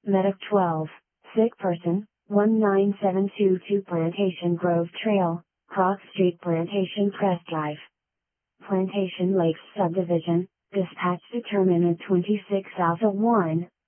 Medic 12, sick person, 19722 Plantation Grove Trail, Cross Street Plantation Crest Drive. Plantation Lakes Subdivision, dispatch determinant 26 Alpha 1,